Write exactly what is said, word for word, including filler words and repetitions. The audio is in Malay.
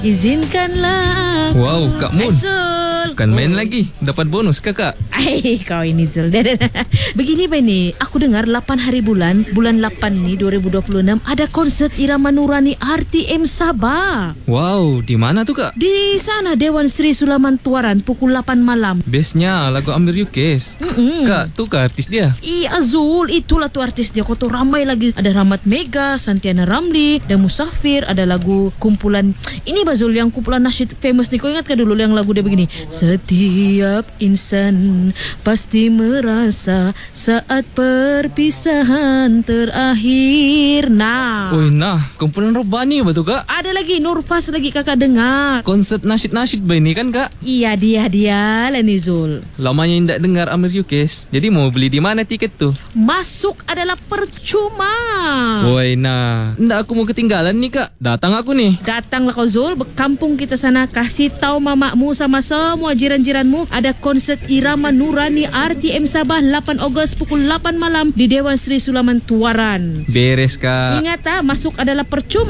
Izinkanlah aku. Wow, Kak Mun. Zul. Bukan main lagi. Dapat bonus kakak. Ay, kau ini Zul. Begini ba ni, aku dengar lapan hari bulan, bulan lapan ni dua ribu dua puluh enam ada konsert Irama Nurani R T M Sabah. Wow, di mana tuh kak? Di sana Dewan Sri Sulaman Tuaran pukul lapan malam. Bestnya lagu Amir Yukes. Mm-mm. Kak, tuh kak artis dia. Iya Zul, itulah tuh artis dia. Kau tuh ramai lagi. Ada Rahmat Mega, Santiana Ramli, dan Musafir. Ada lagu kumpulan. Ini Bazul yang kumpulan nasyid famous nih. Kau ingat kan dulu yang lagu dia begini? Setiap insan pasti merasa saat perpisahan terakhir. Nah. Oi, nah, kumpulan Robani betul kak? Ada lagi Nurfas lagi kakak dengar. Konsert nasyid-nasyid ba ini kan kak? Iya dia dia lah nih Zul. Lamanya tidak dengar Amir Yukes. Jadi mau beli di mana tiket tuh? Masuk adalah percuma. Woi, nah, ndak aku mau ketinggalan nih kak. Datang aku nih. Datanglah kau Zul, kampung kita sana, kasih tahu mamamu sama semua jiran-jiranmu ada konsert Irama Nurani R T M Sabah lapan Ogos pukul lapan malam di Dewan Sri Sulaman Tuaran. Beres kak. Ingat ah, masuk adalah percuma.